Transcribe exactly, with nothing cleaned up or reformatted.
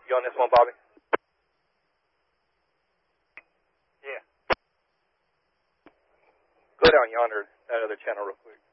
You on this one, Bobby? Yeah. Go down yonder, that other channel real quick.